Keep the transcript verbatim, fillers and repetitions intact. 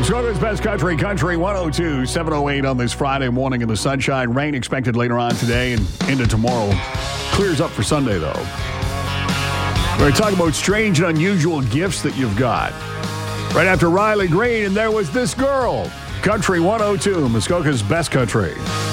Muskoka's Best Country, Country one oh two, seven oh eight on this Friday morning in the sunshine. Rain expected later on today and into tomorrow. Clears up for Sunday, though. We're going to talk about strange and unusual gifts that you've got. Right after Riley Green, and there was this girl. Country one oh two, Muskoka's Best Country.